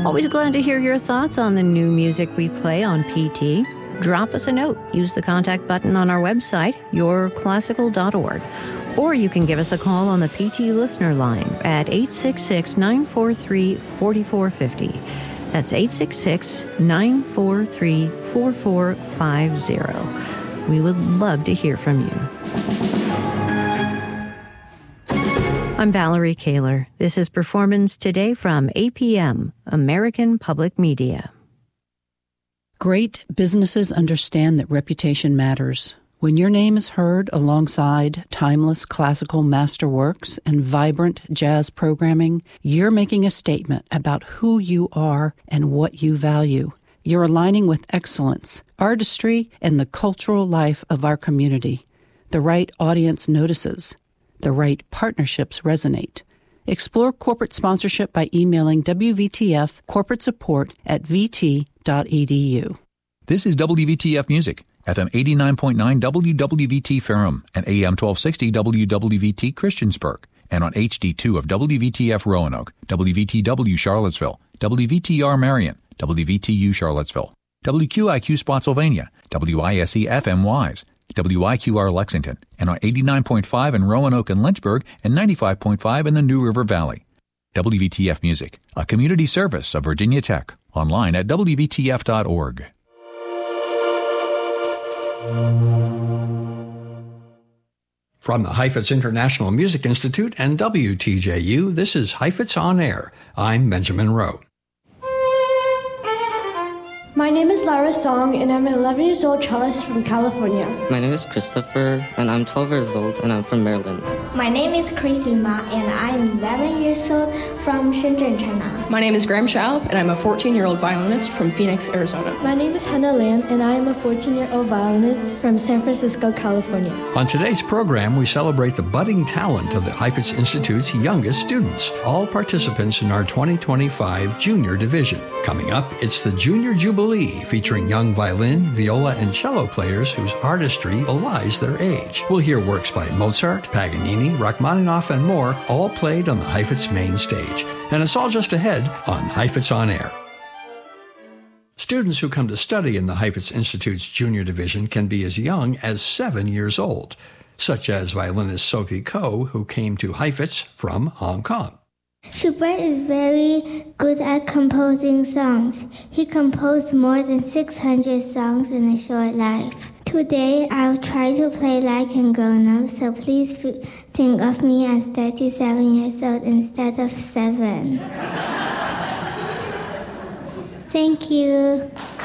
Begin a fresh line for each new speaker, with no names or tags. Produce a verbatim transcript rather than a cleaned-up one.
Always glad to hear your thoughts on the new music we play on P T. Drop us a note. Use the contact button on our website, your classical dot org. Or you can give us a call on the P T listener line at eight six six, nine four three, four four five zero. That's eight six six, nine four three, four four five zero. We would love to hear from you. I'm Valerie Kaler. This is Performance Today from A P M, American Public Media.
Great businesses understand that reputation matters. When your name is heard alongside timeless classical masterworks and vibrant jazz programming, you're making a statement about who you are and what you value. You're aligning with excellence, artistry, and the cultural life of our community. The right audience notices. The right partnerships resonate. Explore corporate sponsorship by emailing W V T F corporate support at v t dot e d u.
This is W V T F Music, F M eighty-nine point nine W W V T Ferrum and A M twelve sixty W W V T Christiansburg, and on H D two of W V T F Roanoke, W V T W Charlottesville, W V T R Marion, W V T U Charlottesville, W Q I Q Spotsylvania, W I S E F M Wise, W I Q R Lexington, and on eighty-nine point five in Roanoke and Lynchburg, and ninety-five point five in the New River Valley. W V T F Music, a community service of Virginia Tech, online at W V T F dot org.
From the Heifetz International Music Institute and W T J U, this is Heifetz On Air. I'm Benjamin Rowe.
My name is Lara Song, and I'm an eleven years old cellist from California.
My name is Christopher, and I'm twelve years old, and I'm from Maryland.
My name is Chrissy Ma, and I'm eleven years old from Shenzhen, China.
My name is Graham Schaub, and I'm a fourteen-year-old violinist from Phoenix, Arizona.
My name is Hannah Lam, and I am a fourteen-year-old violinist from San Francisco, California.
On today's program, we celebrate the budding talent of the Heifetz Institute's youngest students, all participants in our twenty twenty-five Junior Division. Coming up, it's the Junior Jubilee, featuring young violin, viola, and cello players whose artistry belies their age. We'll hear works by Mozart, Paganini, Rachmaninoff, and more, all played on the Heifetz main stage. And it's all just ahead on Heifetz On Air. Students who come to study in the Heifetz Institute's Junior Division can be as young as seven years old, such as violinist Sophie Ko, who came to Heifetz from Hong Kong.
Schubert is very good at composing songs. He composed more than six hundred songs in a short life. Today, I'll try to play like a grown-up, so please think of me as thirty-seven years old instead of seven. Thank you.